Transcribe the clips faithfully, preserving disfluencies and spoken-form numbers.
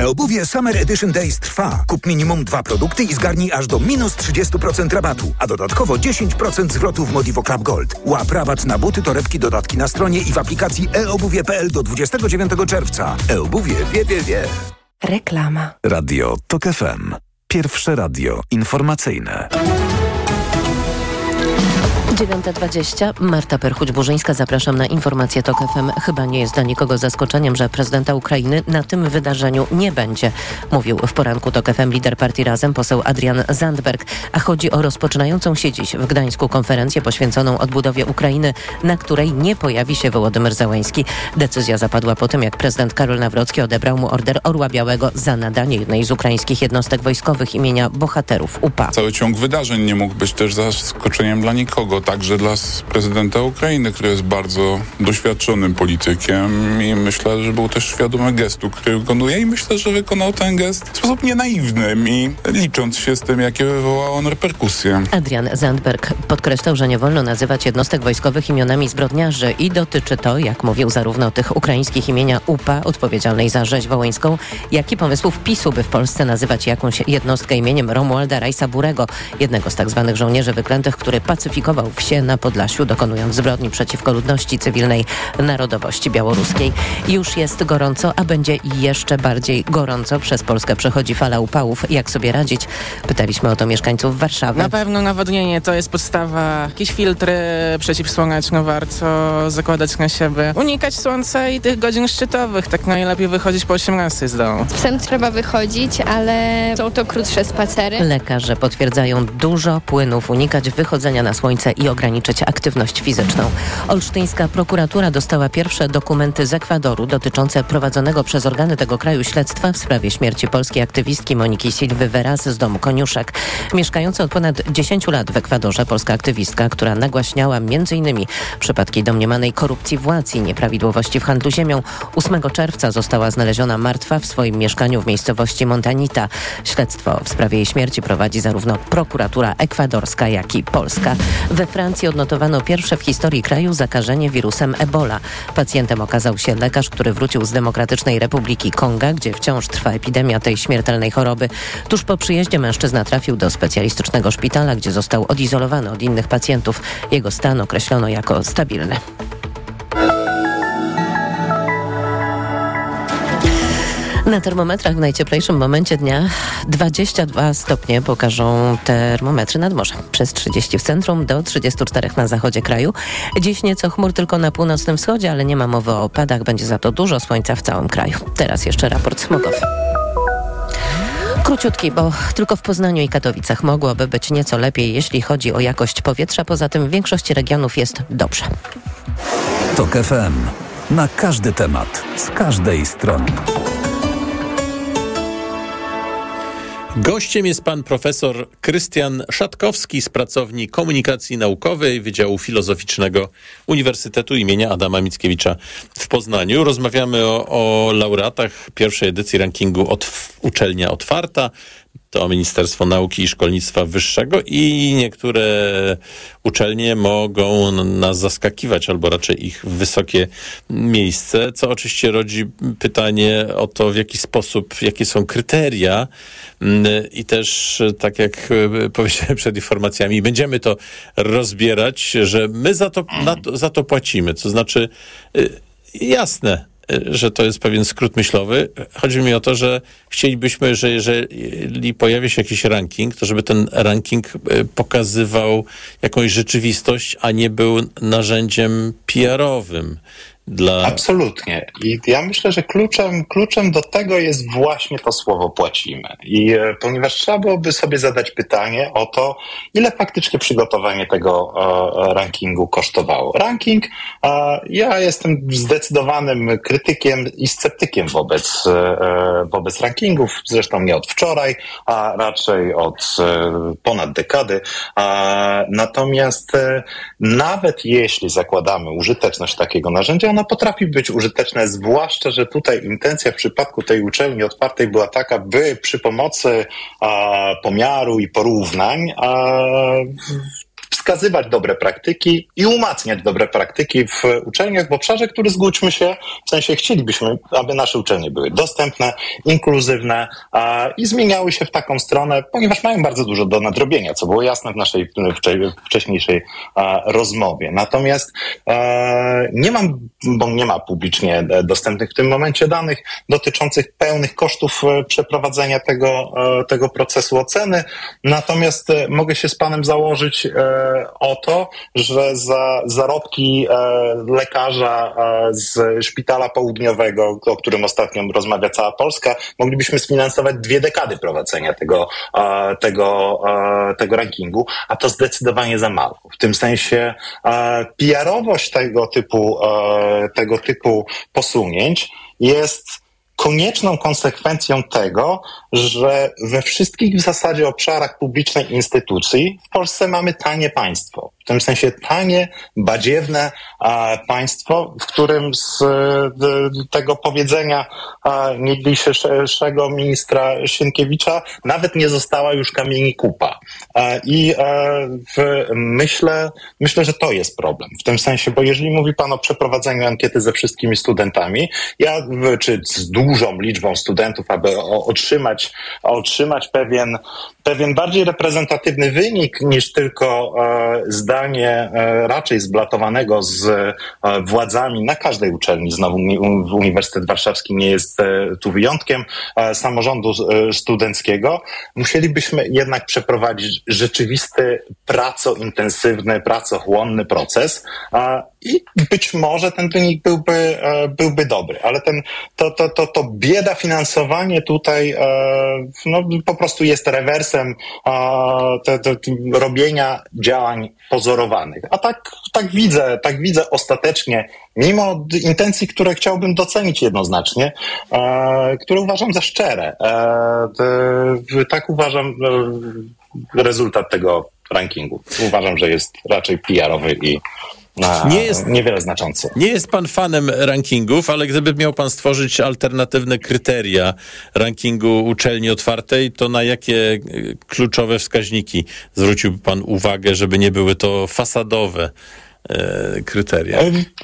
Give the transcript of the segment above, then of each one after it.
E-obuwie Summer Edition Days trwa. Kup minimum dwa produkty i zgarnij aż do minus trzydzieści procent rabatu, a dodatkowo dziesięć procent zwrotu w Modivo Club Gold. Łap rabat na buty, torebki, dodatki na stronie i w aplikacji e obuwie kropka p l do dwudziestego dziewiątego czerwca. E-obuwie wie, wie, wie. Reklama. Radio TOK F M. Pierwsze radio informacyjne. dziewiąta dwadzieścia. Marta Perchuć-Burzyńska. Zapraszam na informację TOK F M. Chyba nie jest dla nikogo zaskoczeniem, że prezydenta Ukrainy na tym wydarzeniu nie będzie. Mówił w poranku TOK F M lider partii Razem, poseł Adrian Zandberg. A chodzi o rozpoczynającą się dziś w Gdańsku konferencję poświęconą odbudowie Ukrainy, na której nie pojawi się Wołodymyr Zełenski. Decyzja zapadła po tym, jak prezydent Karol Nawrocki odebrał mu order Orła Białego za nadanie jednej z ukraińskich jednostek wojskowych imienia bohaterów U P A. Cały ciąg wydarzeń nie mógł być też zaskoczeniem dla nikogo. Także dla prezydenta Ukrainy, który jest bardzo doświadczonym politykiem i myślę, że był też świadomy gestu, który wykonuje i myślę, że wykonał ten gest w sposób nienaiwny i licząc się z tym, jakie wywoła on reperkusje. Adrian Zandberg podkreślał, że nie wolno nazywać jednostek wojskowych imionami zbrodniarzy i dotyczy to, jak mówił, zarówno tych ukraińskich imienia U P A odpowiedzialnej za rzeź wołyńską, jak i pomysłów PiSu, by w Polsce nazywać jakąś jednostkę imieniem Romualda Rajsa-Burego, jednego z tak zwanych żołnierzy wyklętych, który pacyfikował wsie na Podlasiu, dokonując zbrodni przeciwko ludności cywilnej narodowości białoruskiej. Już jest gorąco, a będzie jeszcze bardziej gorąco. Przez Polskę przechodzi fala upałów. Jak sobie radzić? Pytaliśmy o to mieszkańców Warszawy. Na pewno nawodnienie to jest podstawa. Jakieś filtry przeciwsłoneczne warto zakładać na siebie. Unikać słońca i tych godzin szczytowych. Tak najlepiej wychodzić po osiemnastej z domu. Psem trzeba wychodzić, ale są to krótsze spacery. Lekarze potwierdzają dużo płynów, unikać wychodzenia na słońce i ograniczyć aktywność fizyczną. Olsztyńska prokuratura dostała pierwsze dokumenty z Ekwadoru dotyczące prowadzonego przez organy tego kraju śledztwa w sprawie śmierci polskiej aktywistki Moniki Silwy Veras z domu Koniuszek. Mieszkająca od ponad dziesięciu lat w Ekwadorze polska aktywistka, która nagłaśniała między innymi przypadki domniemanej korupcji władz i nieprawidłowości w handlu ziemią, ósmego czerwca została znaleziona martwa w swoim mieszkaniu w miejscowości Montanita. Śledztwo w sprawie jej śmierci prowadzi zarówno prokuratura ekwadorska, jak i polska. We Francji odnotowano pierwsze w historii kraju zakażenie wirusem Ebola. Pacjentem okazał się lekarz, który wrócił z Demokratycznej Republiki Konga, gdzie wciąż trwa epidemia tej śmiertelnej choroby. Tuż po przyjeździe mężczyzna trafił do specjalistycznego szpitala, gdzie został odizolowany od innych pacjentów. Jego stan określono jako stabilny. Na termometrach w najcieplejszym momencie dnia dwadzieścia dwa stopnie pokażą termometry nad morzem. Przez trzydzieści w centrum, do trzydziestu czterech na zachodzie kraju. Dziś nieco chmur tylko na północnym wschodzie, ale nie ma mowy o opadach. Będzie za to dużo słońca w całym kraju. Teraz jeszcze raport smogowy. Króciutki, bo tylko w Poznaniu i Katowicach mogłoby być nieco lepiej, jeśli chodzi o jakość powietrza. Poza tym w większości regionów jest dobrze. TOK F M. Na każdy temat, z każdej strony. Gościem jest pan profesor Krystian Szatkowski z pracowni komunikacji naukowej Wydziału Filozoficznego Uniwersytetu imienia Adama Mickiewicza w Poznaniu. Rozmawiamy o, o laureatach pierwszej edycji rankingu Otw- Uczelnia Otwarta. To Ministerstwo Nauki i Szkolnictwa Wyższego i niektóre uczelnie mogą nas zaskakiwać, albo raczej ich wysokie miejsce, co oczywiście rodzi pytanie o to, w jaki sposób, jakie są kryteria i też, tak jak powiedziałem przed informacjami, będziemy to rozbierać, że my za to, na to, za to płacimy. To znaczy, jasne, że to jest pewien skrót myślowy. Chodzi mi o to, że chcielibyśmy, że jeżeli pojawia się jakiś ranking, to żeby ten ranking pokazywał jakąś rzeczywistość, a nie był narzędziem P R owym. Dla... Absolutnie. I ja myślę, że kluczem, kluczem do tego jest właśnie to słowo płacimy. I e, ponieważ trzeba byłoby sobie zadać pytanie o to, ile faktycznie przygotowanie tego e, rankingu kosztowało. Ranking, e, ja jestem zdecydowanym krytykiem i sceptykiem wobec, e, wobec rankingów, zresztą nie od wczoraj, a raczej od e, ponad dekady. E, natomiast e, nawet jeśli zakładamy użyteczność takiego narzędzia, ono potrafi być użyteczne, zwłaszcza, że tutaj intencja w przypadku tej uczelni otwartej była taka, by przy pomocy a, pomiaru i porównań a, wskazywać dobre praktyki i umacniać dobre praktyki w uczelniach w obszarze, który, zgódźmy się, w sensie chcielibyśmy, aby nasze uczelnie były dostępne, inkluzywne a, i zmieniały się w taką stronę, ponieważ mają bardzo dużo do nadrobienia, co było jasne w naszej wcześniejszej a, rozmowie. Natomiast a, nie mam, bo nie ma publicznie dostępnych w tym momencie danych dotyczących pełnych kosztów przeprowadzenia tego, tego procesu oceny. Natomiast mogę się z panem założyć o to, że za zarobki lekarza z Szpitala Południowego, o którym ostatnio rozmawia cała Polska, moglibyśmy sfinansować dwie dekady prowadzenia tego, tego, tego rankingu, a to zdecydowanie za mało. W tym sensie P R-owość tego typu, tego typu posunięć jest konieczną konsekwencją tego, że we wszystkich w zasadzie obszarach publicznej instytucji w Polsce mamy tanie państwo. W tym sensie tanie, badziewne a, państwo, w którym z d, tego powiedzenia a, niegdysiejszego ministra Sienkiewicza nawet nie została już kamieni kupa. A, I a, w, myślę, myślę, że to jest problem. W tym sensie, bo jeżeli mówi pan o przeprowadzeniu ankiety ze wszystkimi studentami, ja, czy z dużą liczbą studentów, aby o, otrzymać, otrzymać pewien, pewien bardziej reprezentatywny wynik niż tylko e, zdanie e, raczej zblatowanego z e, władzami na każdej uczelni. Znowu Uniwersytet Warszawski nie jest e, tu wyjątkiem e, samorządu e, studenckiego. Musielibyśmy jednak przeprowadzić rzeczywisty, pracointensywny, pracochłonny proces e, i być może ten wynik byłby, e, byłby dobry, ale ten, to, to, to, to bieda finansowanie tutaj e, no, po prostu jest rewersem e, te, te, te robienia działań pozorowanych. A tak, tak widzę, tak widzę ostatecznie, mimo intencji, które chciałbym docenić jednoznacznie, e, które uważam za szczere. E, te, tak uważam e, rezultat tego rankingu. Uważam, że jest raczej P R-owy i Na, nie jest, niewiele znaczący. Nie jest pan fanem rankingów, ale gdyby miał pan stworzyć alternatywne kryteria rankingu uczelni otwartej, to na jakie kluczowe wskaźniki zwróciłby pan uwagę, żeby nie były to fasadowe e, kryteria?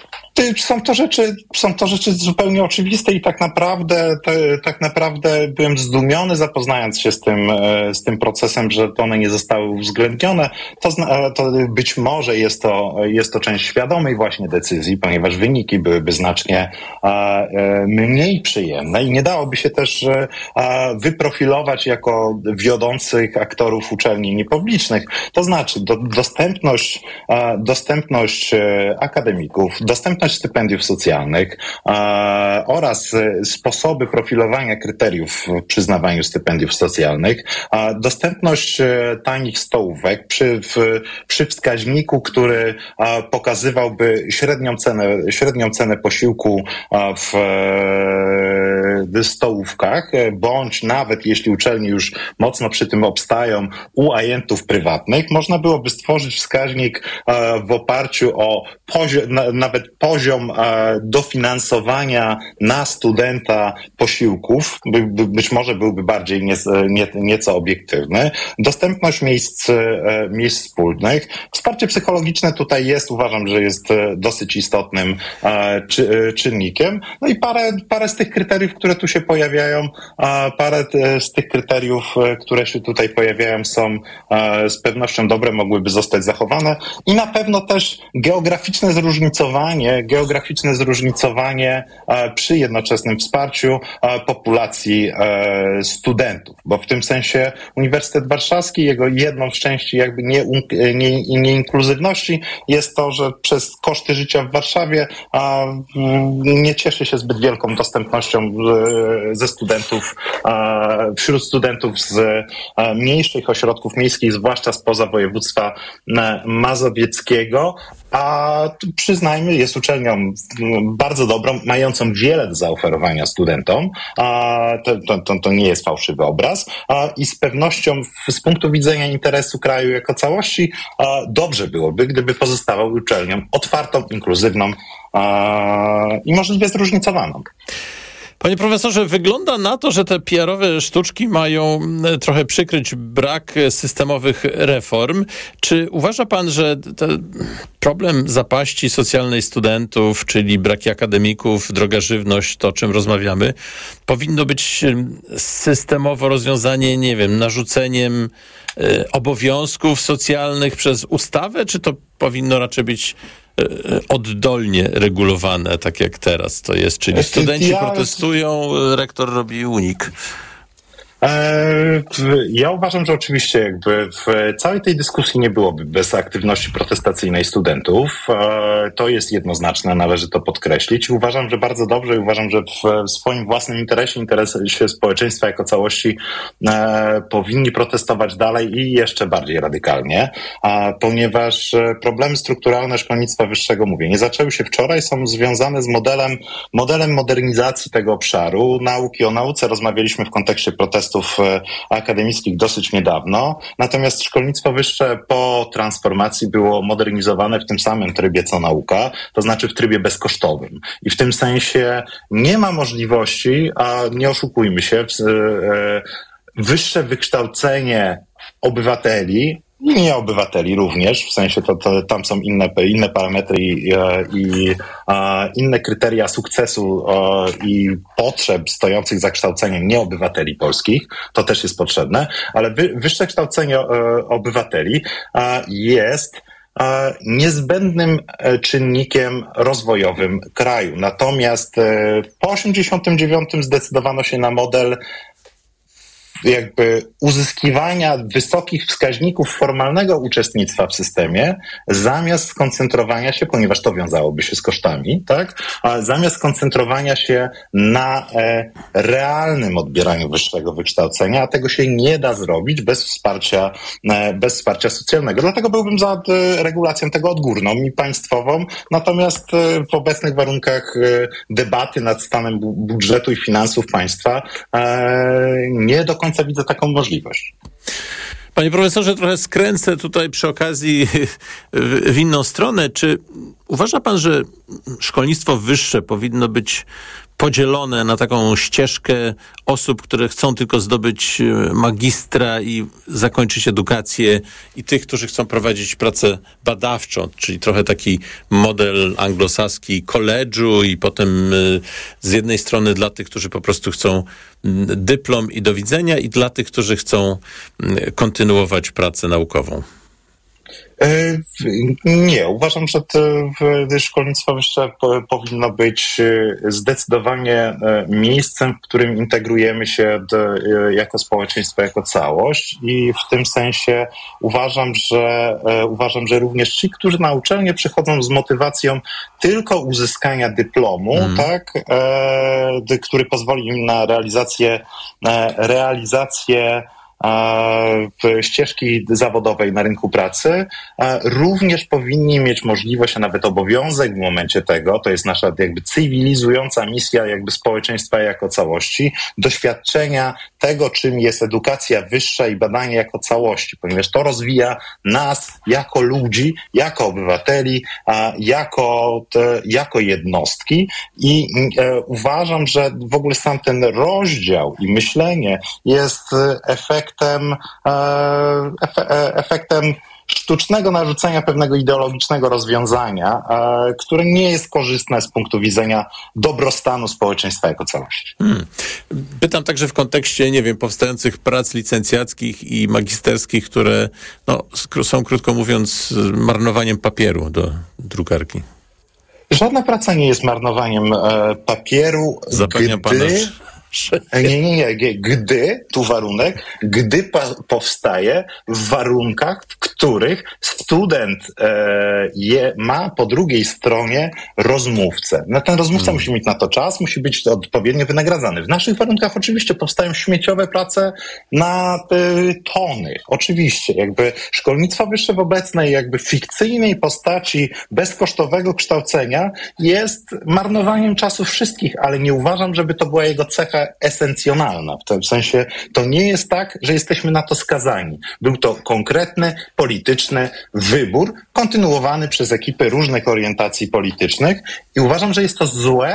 Są to rzeczy, są to rzeczy zupełnie oczywiste i tak naprawdę, te, tak naprawdę byłem zdumiony, zapoznając się z tym, z tym procesem, że one nie zostały uwzględnione. To, to być może jest to, jest to część świadomej właśnie decyzji, ponieważ wyniki byłyby znacznie a, mniej przyjemne i nie dałoby się też a, wyprofilować jako wiodących aktorów uczelni niepublicznych. To znaczy do, dostępność, a, dostępność akademików, dostępność stypendiów socjalnych e, oraz sposoby profilowania kryteriów w przyznawaniu stypendiów socjalnych, e, dostępność e, tanich stołówek przy, w, przy wskaźniku, który e, pokazywałby średnią cenę, średnią cenę posiłku e, w e, stołówkach, bądź nawet jeśli uczelnie już mocno przy tym obstają u ajentów prywatnych, można byłoby stworzyć wskaźnik e, w oparciu o poziom, na, nawet poziom Poziom dofinansowania na studenta posiłków, by, by, być może byłby bardziej nie, nie, nieco obiektywny. Dostępność miejsc, miejsc wspólnych. Wsparcie psychologiczne tutaj jest, uważam, że jest dosyć istotnym czy, czynnikiem. No i parę, parę z tych kryteriów, które tu się pojawiają, parę z tych kryteriów, które się tutaj pojawiają, są z pewnością dobre, mogłyby zostać zachowane i na pewno też geograficzne zróżnicowanie geograficzne zróżnicowanie e, przy jednoczesnym wsparciu e, populacji e, studentów, bo w tym sensie Uniwersytet Warszawski, jego jedną z części jakby nie, nie, nieinkluzywności jest to, że przez koszty życia w Warszawie a, nie cieszy się zbyt wielką dostępnością e, ze studentów, a, wśród studentów z a, mniejszych ośrodków miejskich, zwłaszcza spoza województwa a, mazowieckiego, a przyznajmy, jest uczelnią bardzo dobrą, mającą wiele do zaoferowania studentom. A to, to, to nie jest fałszywy obraz. A i z pewnością z punktu widzenia interesu kraju jako całości a dobrze byłoby, gdyby pozostawał uczelnią otwartą, inkluzywną a, i możliwie zróżnicowaną. Panie profesorze, wygląda na to, że te P R-owe sztuczki mają trochę przykryć brak systemowych reform. Czy uważa pan, że ten problem zapaści socjalnej studentów, czyli braki akademików, droga żywność, to o czym rozmawiamy, powinno być systemowo rozwiązanie, nie wiem, narzuceniem obowiązków socjalnych przez ustawę, czy to powinno raczej być oddolnie regulowane, tak jak teraz to jest, czyli studenci ja... protestują, rektor robi unik. Ja uważam, że oczywiście jakby w całej tej dyskusji nie byłoby bez aktywności protestacyjnej studentów. To jest jednoznaczne, należy to podkreślić. Uważam, że bardzo dobrze i uważam, że w swoim własnym interesie, interesie społeczeństwa jako całości powinni protestować dalej i jeszcze bardziej radykalnie, ponieważ problemy strukturalne szkolnictwa wyższego, mówię, nie zaczęły się wczoraj, są związane z modelem, modelem modernizacji tego obszaru. Nauki o nauce rozmawialiśmy w kontekście protestów akademickich dosyć niedawno, natomiast szkolnictwo wyższe po transformacji było modernizowane w tym samym trybie co nauka, to znaczy w trybie bezkosztowym. I w tym sensie nie ma możliwości, a nie oszukujmy się, wyższe wykształcenie obywateli i nie obywateli również, w sensie to, to tam są inne, inne parametry i, i a, inne kryteria sukcesu a, i potrzeb stojących za kształceniem nieobywateli polskich, to też jest potrzebne, ale wy, wyższe kształcenie a, obywateli a, jest a, niezbędnym czynnikiem rozwojowym kraju. Natomiast po osiemdziesiątym dziewiątym zdecydowano się na model jakby uzyskiwania wysokich wskaźników formalnego uczestnictwa w systemie, zamiast skoncentrowania się, ponieważ to wiązałoby się z kosztami, tak? A zamiast skoncentrowania się na e, realnym odbieraniu wyższego wykształcenia, a tego się nie da zrobić bez wsparcia, e, bez wsparcia socjalnego. Dlatego byłbym za e, regulacją tego odgórną i państwową, natomiast e, w obecnych warunkach e, debaty nad stanem bu- budżetu i finansów państwa e, nie do końca widzę taką możliwość. Panie profesorze, trochę skręcę tutaj przy okazji w inną stronę. Czy uważa pan, że szkolnictwo wyższe powinno być podzielone na taką ścieżkę osób, które chcą tylko zdobyć magistra i zakończyć edukację, i tych, którzy chcą prowadzić pracę badawczą, czyli trochę taki model anglosaski college'u i potem z jednej strony dla tych, którzy po prostu chcą dyplom i do widzenia, i dla tych, którzy chcą kontynuować pracę naukową? Nie, uważam, że to szkolnictwo wyższe powinno być zdecydowanie miejscem, w którym integrujemy się do, jako społeczeństwo, jako całość, i w tym sensie uważam, że uważam, że również ci, którzy na uczelnię przychodzą z motywacją tylko uzyskania dyplomu, mm. tak, e, który pozwoli im na realizację, e, realizację ścieżki zawodowej na rynku pracy, również powinni mieć możliwość, a nawet obowiązek w momencie tego, to jest nasza jakby cywilizująca misja jakby społeczeństwa jako całości, doświadczenia tego, czym jest edukacja wyższa i badanie jako całości, ponieważ to rozwija nas jako ludzi, jako obywateli, jako, jako jednostki, i e, uważam, że w ogóle sam ten rozdział i myślenie jest efektem Efektem, e, efektem sztucznego narzucenia pewnego ideologicznego rozwiązania, e, które nie jest korzystne z punktu widzenia dobrostanu społeczeństwa jako całości. Hmm. Pytam także w kontekście, nie wiem, powstających prac licencjackich i magisterskich, które no, są, krótko mówiąc, marnowaniem papieru do drukarki. Żadna praca nie jest marnowaniem e, papieru. Zapewniam gdy... pana, Nie, nie, nie, nie. Gdy, tu warunek, gdy pa, powstaje w warunkach, w których student e, je, ma po drugiej stronie rozmówcę. No, ten rozmówca hmm. musi mieć na to czas, musi być odpowiednio wynagradzany. W naszych warunkach oczywiście powstają śmieciowe prace na y, tony. Oczywiście, jakby szkolnictwo wyższe w obecnej jakby fikcyjnej postaci bezkosztowego kształcenia jest marnowaniem czasu wszystkich, ale nie uważam, żeby to była jego cecha esencjonalna. W tym sensie to nie jest tak, że jesteśmy na to skazani. Był to konkretny, polityczny wybór, kontynuowany przez ekipy różnych orientacji politycznych, i uważam, że jest to złe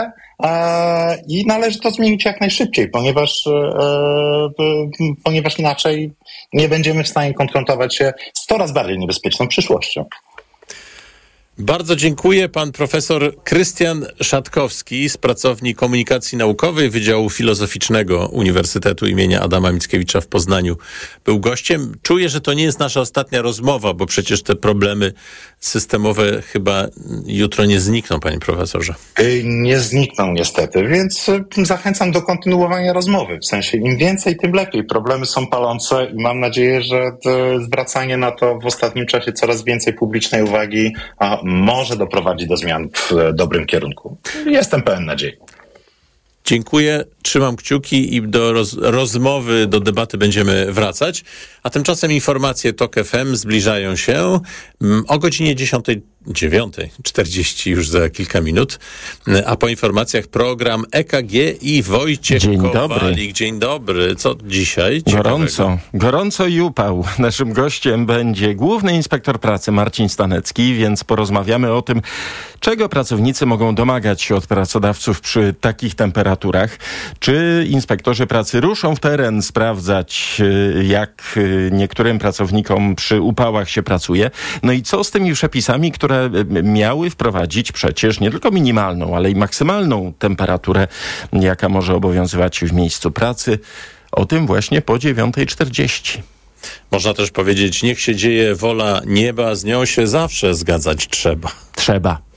i należy to zmienić jak najszybciej, ponieważ, ponieważ inaczej nie będziemy w stanie konfrontować się z coraz bardziej niebezpieczną przyszłością. Bardzo dziękuję. Pan profesor Krystian Szatkowski z Pracowni Komunikacji Naukowej Wydziału Filozoficznego Uniwersytetu imienia Adama Mickiewicza w Poznaniu był gościem. Czuję, że to nie jest nasza ostatnia rozmowa, bo przecież te problemy systemowe chyba jutro nie znikną, panie profesorze. Nie znikną niestety, więc zachęcam do kontynuowania rozmowy. W sensie im więcej, tym lepiej. Problemy są palące i mam nadzieję, że zwracanie na to w ostatnim czasie coraz więcej publicznej uwagi a może doprowadzić do zmian w dobrym kierunku. Jestem pełen nadziei. Dziękuję, trzymam kciuki i do roz, rozmowy, do debaty będziemy wracać. A tymczasem informacje TOK F M zbliżają się o godzinie dziesiątej, dziewiątej czterdzieści już za kilka minut. A po informacjach program E K G i Wojciech Dzień Kowalik. dobry. Dzień dobry. Co dzisiaj? Gorąco. Ciekawego? Gorąco i upał. Naszym gościem będzie główny inspektor pracy Marcin Stanecki, więc porozmawiamy o tym, czego pracownicy mogą domagać się od pracodawców przy takich temperaturach. Czy inspektorzy pracy ruszą w teren sprawdzać, jak niektórym pracownikom przy upałach się pracuje? No i co z tymi przepisami, które miały wprowadzić przecież nie tylko minimalną, ale i maksymalną temperaturę, jaka może obowiązywać w miejscu pracy? O tym właśnie po dziewiątej czterdzieści. Można też powiedzieć, niech się dzieje wola nieba, z nią się zawsze zgadzać trzeba. Trzeba.